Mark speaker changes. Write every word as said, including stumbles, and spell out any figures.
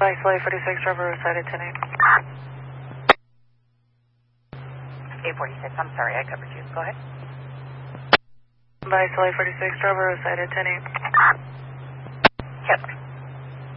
Speaker 1: By Soleil forty-six, driver roadside at ten eight.
Speaker 2: eight forty-six, I'm sorry, I covered you. Go ahead.
Speaker 1: By Soleil forty-six, driver roadside at ten eight.
Speaker 2: Check.